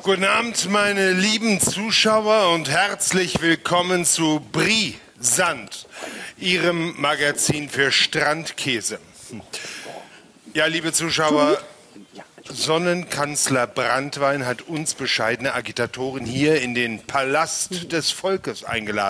Guten Abend, meine lieben Zuschauer, und herzlich willkommen zu Brisant, Ihrem Magazin für Strandkäse. Ja, liebe Zuschauer, Sonnenkanzler Branntwein hat uns bescheidene Agitatoren hier in den Palast des Volkes eingeladen.